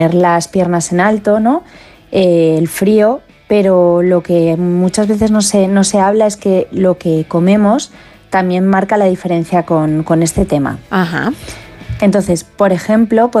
las piernas en alto, ¿no? El frío, pero lo que muchas veces no se habla es que lo que comemos también marca la diferencia con este tema. Ajá. Entonces, por ejemplo,